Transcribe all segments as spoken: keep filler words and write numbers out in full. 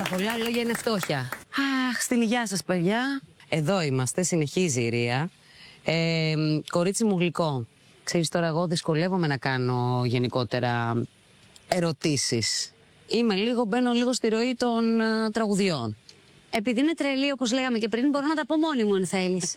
πολλά λόγια είναι φτώχεια. Αχ, στην υγεία σας, παιδιά. Εδώ είμαστε, συνεχίζει η Ρία. Ε, κορίτσι μου γλυκό. Ξέρεις, τώρα εγώ δυσκολεύομαι να κάνω γενικότερα ερωτήσεις. Είμαι λίγο, μπαίνω λίγο στη ροή των uh, τραγουδιών. Επειδή είναι τρελή, όπως λέγαμε και πριν, μπορώ να τα πω μόνη μου αν θέλεις.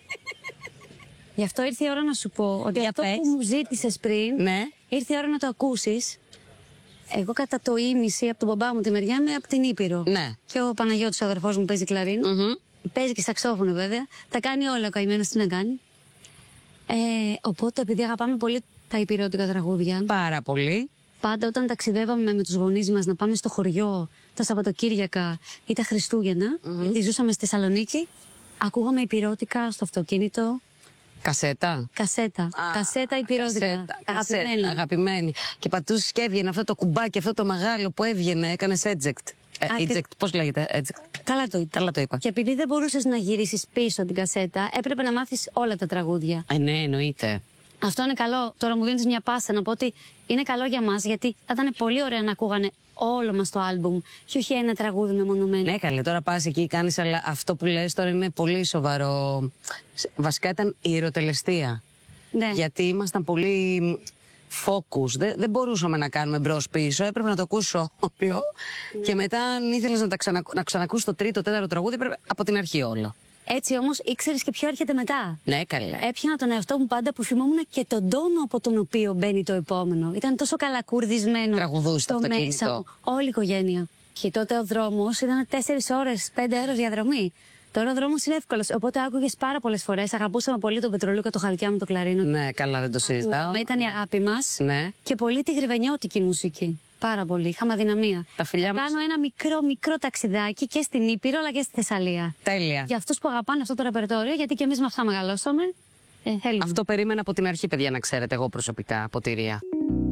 Γι' αυτό ήρθε η ώρα να σου πω ότι Για αυτό πες. που μου ζήτησες πριν, Ναι. ήρθε η ώρα να το ακούσεις. Εγώ κατά το ίμιση από τον μπαμπά μου τη μεριά είμαι από την Ήπειρο. Ναι. Και ο Παναγιώτης, ο αδερφός μου, παίζει κλαρίνο. Mm-hmm. Παίζει και σαξόφωνο βέβαια. Τα κάνει όλα ο καημένος, τι να κάνει. Ε, οπότε επειδή αγαπάμε πολύ τα υπηρώτικα τραγούδια, Πάρα πολύ. πάντα όταν ταξιδεύαμε με τους γονείς μας να πάμε στο χωριό τα Σαββατοκύριακα ή τα Χριστούγεννα, Mm-hmm. γιατί ζούσαμε στη Θεσσαλονίκη, ακούγαμε υπηρώτικα στο αυτοκίνητο. Κασέτα. Κασέτα. Α, κασέτα υπηρώτικα. Κασέτα, κασέτα, Αγαπημένα. αγαπημένη. Και πατούσες και έβγαινε αυτό το κουμπάκι, αυτό το μεγάλο που έβγαινε, έκανες eject. Ε, Α, eject, πώς λέγεται, eject. Καλά το είπα. Καλά το είπα. Και επειδή δεν μπορούσες να γυρίσεις πίσω την κασέτα, έπρεπε να μάθεις όλα τα τραγούδια. Ε, ναι, εννοείται. Αυτό είναι καλό. Τώρα μου δίνεις μια πάσα να πω ότι είναι καλό για μας, γιατί θα ήταν πολύ ωραία να ακούγανε όλο μας το άλμπουμ και όχι ένα τραγούδι μεμονωμένο. Ναι, καλέ, τώρα πας εκεί, κάνεις, αλλά αυτό που λες τώρα είναι πολύ σοβαρό. Βασικά ήταν η ιεροτελεστία. Ναι. Γιατί ήμασταν πολύ focus. Δεν, δεν μπορούσαμε να κάνουμε μπρος-πίσω. Έπρεπε να το ακούσω όλο. Και μετά, αν ήθελες να, τα ξανα, να ξανακούσεις το τρίτο, τέταρτο τραγούδι, έπρεπε από την αρχή όλο. Έτσι όμως ήξερες και ποιο έρχεται μετά. Ναι, καλέ. Έπιανα τον εαυτό μου πάντα που θυμόμουν και τον τόνο από τον οποίο μπαίνει το επόμενο. Ήταν τόσο καλά κουρδισμένο. Τραγουδούσε στο το αυτοκίνητο. μέσα μου. Όλη η οικογένεια. Και τότε ο δρόμος ήταν τέσσερις ώρες, πέντε ώρες διαδρομή. Τώρα ο δρόμος είναι εύκολος. Οπότε άκουγες πάρα πολλές φορές. Αγαπούσαμε πολύ τον Πετρολούκα, το Χαλκιά με το κλαρίνο. Ναι, καλά, δεν το συζητάω. Μα ήταν η αγάπη μας. Ναι. Και πολύ τη γρυβενιώτικη μουσική. Πάρα πολύ. Είχαμε αδυναμία. Τα φιλιά μας. Κάνω ένα μικρό, μικρό ταξιδάκι και στην Ήπειρο αλλά και στη Θεσσαλία. Τέλεια. Για αυτούς που αγαπάνε αυτό το ρεπερτόριο, γιατί και εμείς με αυτά μεγαλώσαμε. Ε, θέλουμε. Αυτό περίμενα από την αρχή, παιδιά, να ξέρετε, εγώ προσωπικά, από τη Ρία.